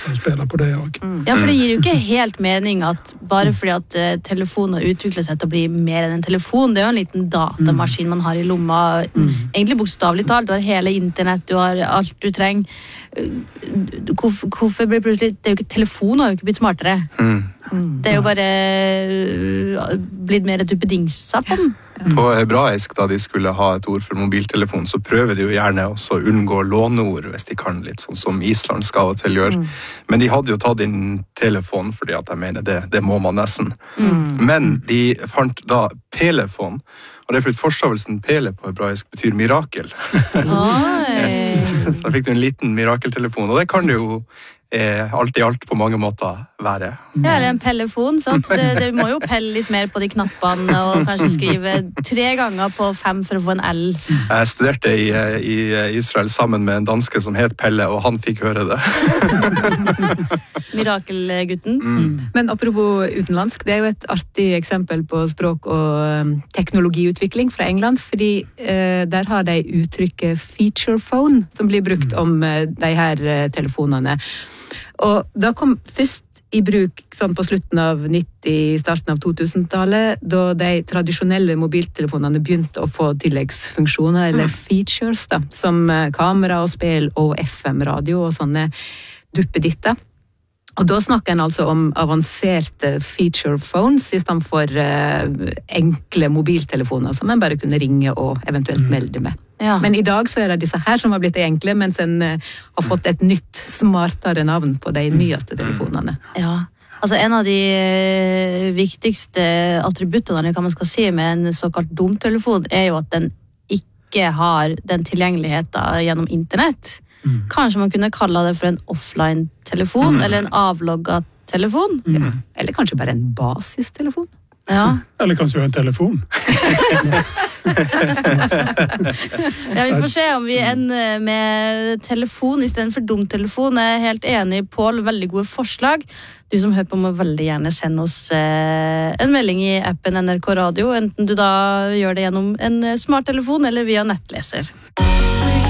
som spiller på det også. Ja, for det gir jo ikke helt mening at bare fordi at telefoner utvikler seg til å bli mer enn en telefon, det er jo en liten datamaskin man har i lomma, egentlig bokstavlig talt, du har hele internett, du har alt du trenger. Hvorfor blir plutselig, det er jo ikke, telefonen har jo ikke blitt smartere. Det er jo bare blitt mer duppedingsa på den. På hebraisk, da de skulle ha et ord for mobiltelefon, så prøver de jo gjerne også å unngå låneord, hvis de kan, litt sånn som islandsk av og til gjør. Men de hadde jo tatt inn telefon, fordi at jeg mener det må man nesten. Men de fant da pelefon, og det er fordi forstavelsen pele på hebraisk betyr mirakel. Så da fikk du en liten mirakeltelefon, og det kan det jo alt i alt på mange måter være. Ja, eller en pellefon, sant? Det må jo pelle litt mer på de knappene og kanskje skrive 3 ganger på 5 for å få en L. Jeg studerte i Israel sammen med en danske som het Pelle, og han fikk høre det. Mirakelgutten. Men apropos utenlandsk, det er jo et artig eksempel på språk- og teknologiutvikling fra England, fordi der har de uttrykket feature phone, som blir brukt om de her telefonene. Og da kom først i bruk sånn på slutten av 90, starten av 2000-tallet, da de tradisjonelle mobiltelefonene begynte å få tilleggsfunksjoner, eller features, da, som kamera og spill og FM-radio og sånne duppeditter. Og da snakker en altså om avanserte feature phones i stedet for enkle mobiltelefoner som en bare kunne ringe og eventuelt melde med. Ja. Men i dag så er det disse her som har blitt enkle, mens en har fått et nytt, smartere navn på de nyeste telefonene. Ja, altså en av de viktigste attributtene, hva man skal si med en såkalt dumtelefon, er jo at den ikke har den tilgjengeligheten gjennom internett. Kanskje man kunne kalle det for en offline-telefon, eller en avlogget telefon. Ja. Eller kanskje bare en basistelefon. Ja. Eller kanskje en telefon. Ja, vi får se om vi ender med telefon i stedet for dumtelefon. Jeg er helt enig, Pål. Veldig gode forslag. Du som hører på må veldig gjerne sende oss en melding i appen NRK Radio, enten du da gjør det gjennom en smarttelefon eller via nettleser.